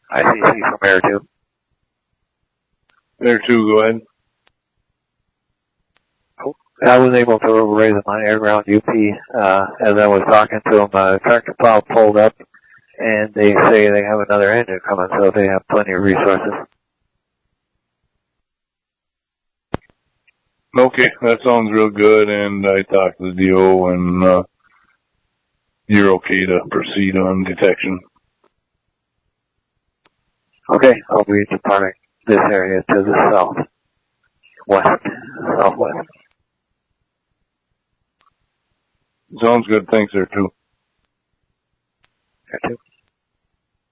ICC from Air 2. Air 2, go ahead. I was able to raise my air ground UP, as I was talking to them. Tractor plow pulled up, and they say they have another engine coming, so they have plenty of resources. Okay, that sounds real good, and I talked to the DO, and you're okay to proceed on detection. Okay, I'll be departing this area to the southwest. Sounds good. Thanks, Air 2. Air 2.